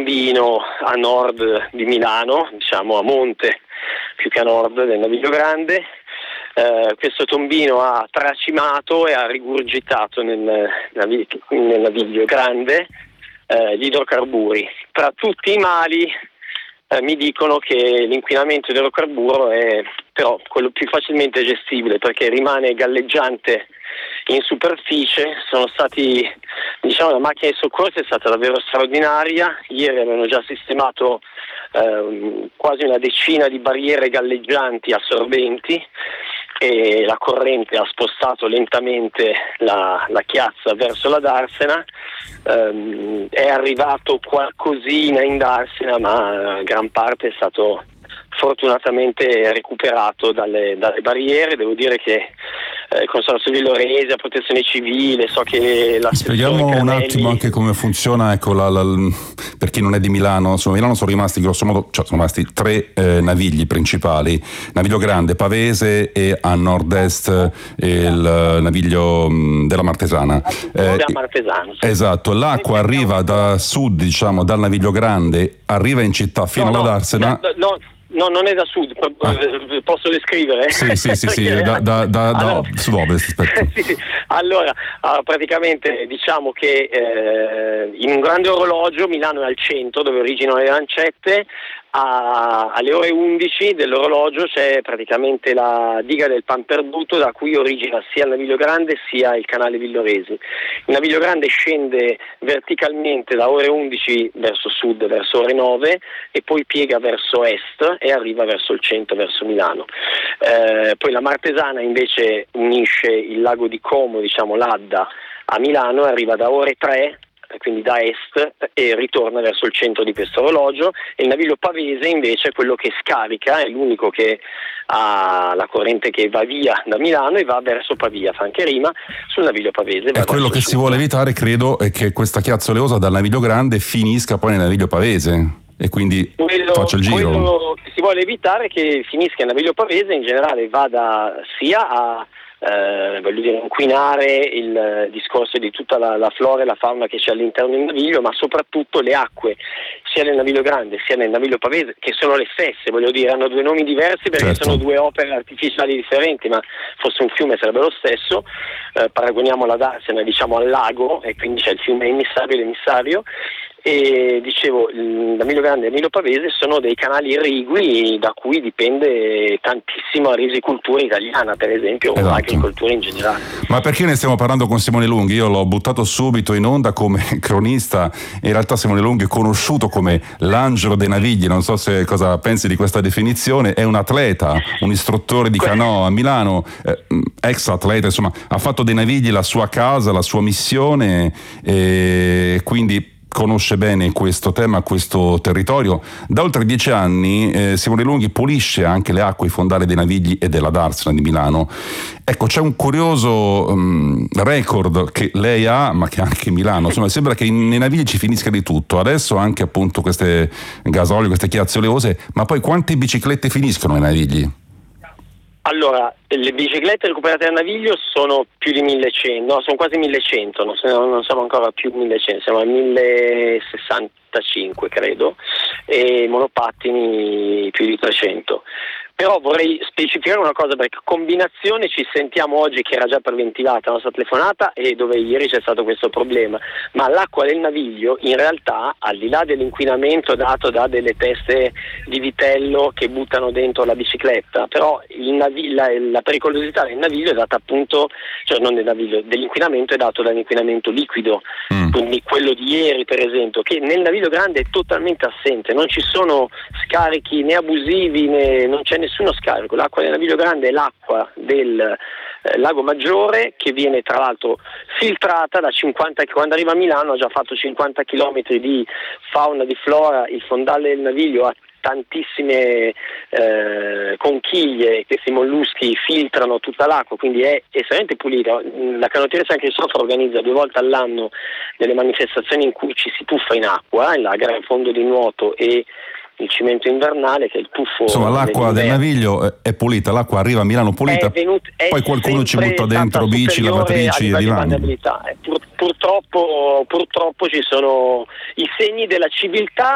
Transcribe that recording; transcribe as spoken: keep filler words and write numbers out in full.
tombino a nord di Milano, diciamo a monte più che a nord del Naviglio Grande. Uh, questo tombino ha tracimato e ha rigurgitato nel, nel Naviglio Grande uh, gli idrocarburi. Tra tutti i mali uh, mi dicono che l'inquinamento idrocarburo è però quello più facilmente gestibile, perché rimane galleggiante in superficie. Sono stati, diciamo, la macchina di soccorso è stata davvero straordinaria. Ieri avevano già sistemato eh, quasi una decina di barriere galleggianti assorbenti e la corrente ha spostato lentamente la, la chiazza verso la Darsena. Um, è arrivato qualcosina in Darsena, ma gran parte è stato fortunatamente recuperato dalle, dalle barriere. Devo dire che eh, il Consorzio Villorese, la Protezione Civile, so che la spieghiamo un Carnelli... attimo anche come funziona, ecco, la, la, per chi non è di Milano. Insomma, Milano sono rimasti grosso modo, cioè sono rimasti tre eh, navigli principali: Naviglio Grande, Pavese e a nord-est il Naviglio mh, della Martesana. Eh, della Martesana, sì. Esatto, l'acqua arriva da sud, diciamo dal Naviglio Grande, arriva in città fino no, alla no, Darsena. No, no, no, non è da sud, ah. Posso descrivere? Sì, sì, sì, sì, da, da, da, allora, no, sud-ovest. sì, sì. Allora, praticamente diciamo che eh, in un grande orologio Milano è al centro, dove originano le lancette. A, alle ore undici dell'orologio c'è praticamente la diga del Pan Perduto, da cui origina sia il Naviglio Grande sia il canale Villoresi. Il Naviglio Grande scende verticalmente da ore undici verso sud, verso ore nove, e poi piega verso est e arriva verso il centro, verso Milano. Eh, poi la Martesana invece unisce il lago di Como, diciamo l'Adda, a Milano, e arriva da ore tre, quindi da est, e ritorna verso il centro di questo orologio. E il Naviglio Pavese invece è quello che scarica, è l'unico che ha la corrente che va via da Milano e va verso Pavia, fa anche rima sul Naviglio Pavese. E quello che sud. Si vuole evitare, credo, è che questa chiazza oleosa dal Naviglio Grande finisca poi nel Naviglio Pavese e quindi quello, faccia il giro. Quello che si vuole evitare è che finisca il Naviglio Pavese, in generale vada sia a Eh, voglio dire, inquinare il discorso di tutta la, la flora e la fauna che c'è all'interno del naviglio, ma soprattutto le acque sia nel Naviglio Grande sia nel Naviglio Pavese, che sono le stesse, voglio dire, hanno due nomi diversi perché certo. sono due opere artificiali differenti, ma fosse un fiume sarebbe lo stesso. Eh, paragoniamo la Darsena, diciamo, al lago, e quindi c'è il fiume emissario e l'emissario. E dicevo, il Naviglio Grande e il Naviglio Pavese sono dei canali irrigui da cui dipende tantissimo la risicoltura italiana, per esempio, esatto. o l'agricoltura in generale. Ma perché ne stiamo parlando con Simone Lunghi? Io l'ho buttato subito in onda come cronista. In realtà Simone Lunghi è conosciuto come l'angelo dei navigli, non so se cosa pensi di questa definizione. È un atleta, un istruttore di canoa a Milano, eh, ex atleta, insomma, ha fatto dei navigli la sua casa, la sua missione, e quindi conosce bene questo tema, questo territorio. Da oltre dieci anni eh, Simone Lunghi pulisce anche le acque fondali dei navigli e della Darsena di Milano. Ecco, c'è un curioso um, record che lei ha, ma che anche Milano. Insomma, sembra che nei navigli ci finisca di tutto. Adesso anche appunto queste gasolio, queste chiazze oleose, ma poi quante biciclette finiscono nei navigli? Allora, le biciclette recuperate dal naviglio sono più di millecento, no, sono quasi millecento, non siamo, non siamo ancora più millecento, siamo a millesessantacinque credo, e monopattini più di trecento. Però vorrei specificare una cosa, perché combinazione ci sentiamo oggi che era già preventivata la nostra telefonata, e dove ieri c'è stato questo problema, ma l'acqua del naviglio in realtà, al di là dell'inquinamento dato da delle teste di vitello che buttano dentro la bicicletta, però il navi- la, la pericolosità del naviglio è data appunto, cioè non del naviglio, dell'inquinamento è dato dall'inquinamento liquido, mm. quindi quello di ieri per esempio, che nel Naviglio Grande è totalmente assente, non ci sono scarichi né abusivi né non c'è nessuno scarico. L'acqua del Naviglio Grande è l'acqua del eh, Lago Maggiore, che viene tra l'altro filtrata da cinquanta, quando arriva a Milano ha già fatto cinquanta chilometri di fauna, di flora. Il fondale del Naviglio ha tantissime eh, conchiglie, questi molluschi filtrano tutta l'acqua, quindi è estremamente pulita. La Canottiera San Cristoforo organizza due volte all'anno delle manifestazioni in cui ci si tuffa in acqua, la gara in fondo di nuoto e il cimento invernale, che è il tuffo. Insomma, l'acqua del Naviglio è pulita, l'acqua arriva a Milano pulita, è venuto, è poi qualcuno ci butta dentro bici, lavatrici e divani. Pur, purtroppo, purtroppo ci sono i segni della civiltà